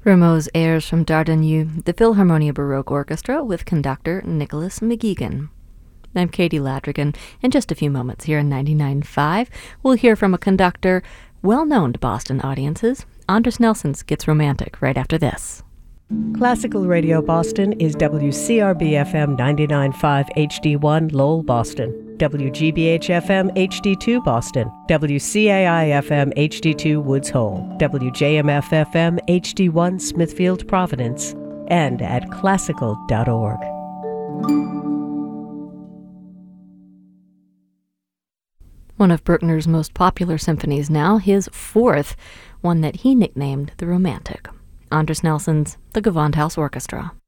Rameau's airs from Dardenne, the Philharmonia Baroque Orchestra with conductor Nicholas McGeegan. I'm Katie Ladrigan. In just a few moments here on 99.5, we'll hear from a conductor well known to Boston audiences. Andris Nelsons Gets Romantic right after this. Classical Radio Boston is WCRB-FM 99.5 HD1 Lowell, Boston, WGBH-FM HD2 Boston, WCAI-FM HD2 Woods Hole, WJMF-FM HD1 Smithfield, Providence, and at classical.org. One of Bruckner's most popular symphonies now, his fourth, one that he nicknamed the Romantic. Andris Nelsons, the Gewandhaus Orchestra.